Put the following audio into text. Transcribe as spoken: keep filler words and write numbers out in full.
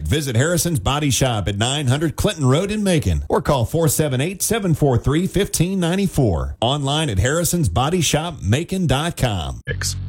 visit Harrison's Body Shop at nine hundred Clinton Road in Macon or call four seven eight, seven four three, one five nine four. Online at harrisons body shop macon dot com.